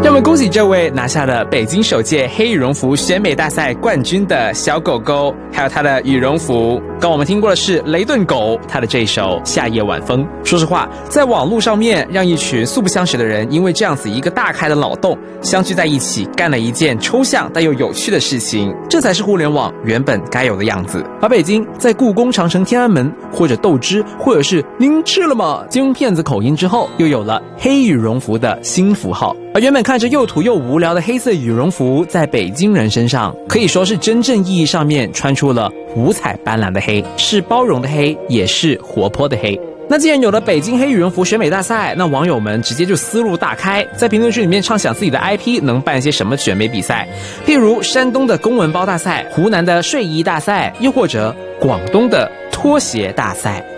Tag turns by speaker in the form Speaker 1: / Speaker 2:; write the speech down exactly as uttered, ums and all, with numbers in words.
Speaker 1: 让我们恭喜这位拿下了北京首届黑羽绒服选美大赛冠军的小狗狗，还有它的羽绒服。刚我们听过的是雷顿狗，它的这一首《夏夜晚风》。说实话，在网络上面，让一群素不相识的人因为这样子一个大开的脑洞，相聚在一起，干了一件抽象但又有趣的事情，这才是互联网原本该有的样子。而北京在故宫、长城、天安门，或者豆汁，或者是您吃了吗？金骗子口音之后，又有了黑羽绒服的新符号。而原本看着又土又无聊的黑色羽绒服，在北京人身上可以说是真正意义上面穿出了五彩斑斓的黑，是包容的黑，也是活泼的黑。那既然有了北京黑羽绒服选美大赛，那网友们直接就思路大开，在评论区里面畅想自己的 I P 能办一些什么选美比赛，譬如山东的公文包大赛、湖南的睡衣大赛，又或者广东的拖鞋大赛。